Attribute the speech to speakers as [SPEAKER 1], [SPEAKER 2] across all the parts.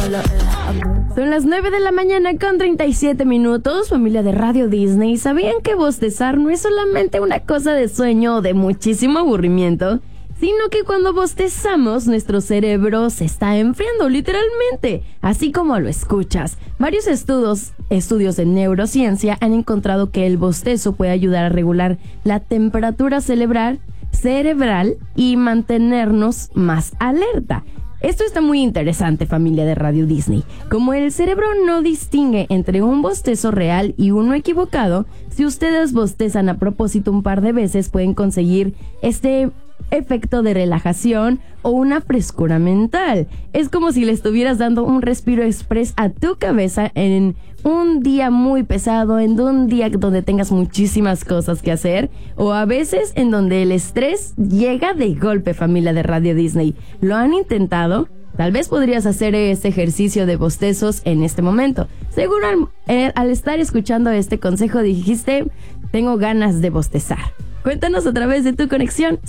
[SPEAKER 1] Son las 9 de la mañana con 37 minutos, familia de Radio Disney. ¿Sabían que bostezar no es solamente una cosa de sueño o de muchísimo aburrimiento? Sino que cuando bostezamos, nuestro cerebro se está enfriando literalmente, así como lo escuchas. Varios estudios de neurociencia han encontrado que el bostezo puede ayudar a regular la temperatura cerebral y mantenernos más alerta. Esto está muy interesante, familia de Radio Disney. Como el cerebro no distingue entre un bostezo real y uno equivocado, si ustedes bostezan a propósito un par de veces, pueden conseguir este efecto de relajación o una frescura mental. Es como si le estuvieras dando un respiro express a tu cabeza en un día muy pesado, en un día donde tengas muchísimas cosas que hacer, o a veces en donde el estrés llega de golpe, familia de Radio Disney. ¿Lo han intentado? Tal vez podrías hacer este ejercicio de bostezos en este momento. Seguro al estar escuchando este consejo dijiste, tengo ganas de bostezar. Cuéntanos a través de tu conexión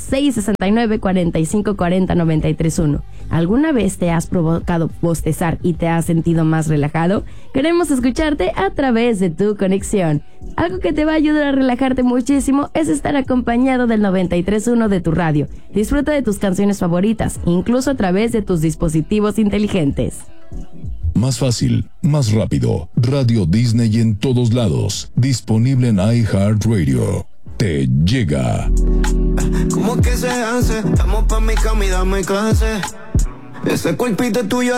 [SPEAKER 1] 669-4540-931. ¿Alguna vez te has provocado bostezar y te has sentido más relajado? Queremos escucharte a través de tu conexión. Algo que te va a ayudar a relajarte muchísimo es estar acompañado del 93.1 de tu radio. Disfruta de tus canciones favoritas, incluso a través de tus dispositivos inteligentes.
[SPEAKER 2] Más fácil, más rápido. Radio Disney en todos lados. Disponible en iHeartRadio. Te llega.
[SPEAKER 3] ¿Cómo que se hace? Vamos pa' mi cama y dame clase. Ese cuerpito tuyo